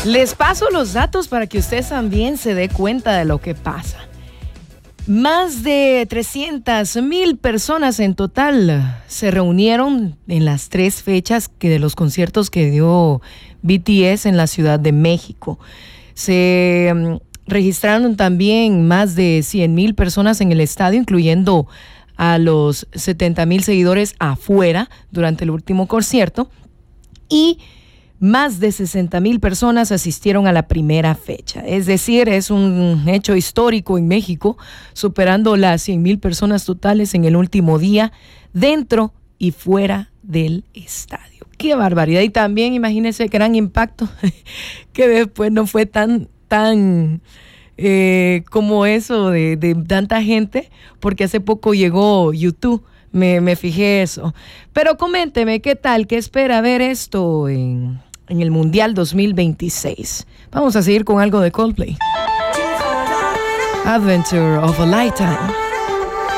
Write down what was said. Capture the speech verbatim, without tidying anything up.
Les paso los datos para que usted también se dé cuenta de lo que pasa. Más de trescientas mil personas en total se reunieron en las tres fechas que de los conciertos que dio B T S en la Ciudad de México. Se um, registraron también más de cien mil personas en el estadio, incluyendo a los setenta mil seguidores afuera durante el último concierto, y más de sesenta mil personas asistieron a la primera fecha. Es decir, es un hecho histórico en México, superando las cien mil personas totales en el último día, dentro y fuera del estadio. ¡Qué barbaridad! Y también imagínense el gran impacto que después no fue tan, tan eh, como eso de, de tanta gente, porque hace poco llegó YouTube. Me, me fijé eso. Pero coménteme, ¿qué tal? ¿Qué espera ver esto en, en el Mundial dos mil veintiséis? Vamos a seguir con algo de Coldplay. Adventure of a Lifetime.